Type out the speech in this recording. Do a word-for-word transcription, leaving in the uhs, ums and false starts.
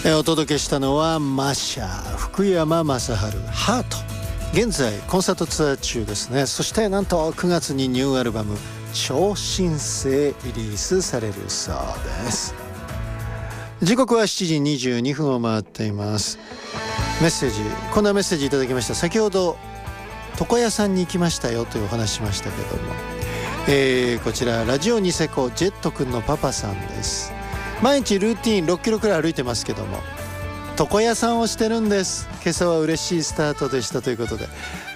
えお届けしたのはマシャ福山雅治ハート。現在コンサートツアー中ですね。そしてなんとくがつにニューアルバム超新星リリースされるそうです。時刻はしちじにじゅうにふんを回っています。メッセージ、こんなメッセージいただきました。先ほど床屋さんに行きましたよというお話しましたけども、えー、こちらラジオニセコジェットくんのパパさんです。毎日ルーティンろっキロくらい歩いてますけども床屋さんをしてるんです。今朝は嬉しいスタートでしたということで、